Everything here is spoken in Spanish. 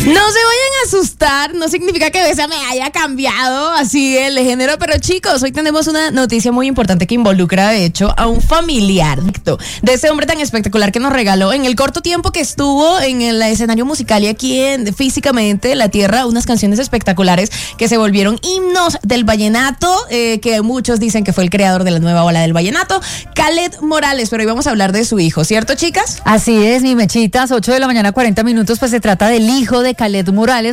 No se vayan a asustar, no significa que Bésame haya cambiado así el género, pero chicos, hoy tenemos una noticia muy importante que involucra de hecho a un familiar de ese hombre tan espectacular que nos regaló en el corto tiempo que estuvo en el escenario musical y aquí físicamente la tierra, unas canciones espectaculares que se volvieron himnos del vallenato, que muchos dicen que fue el creador de la nueva ola del vallenato, Kaleth Morales, pero hoy vamos a hablar de su hijo, ¿cierto, chicas? Así es, mi mechitas, 8 de la mañana, 40 minutos, pues se trata del hijo de Kaleth Morales.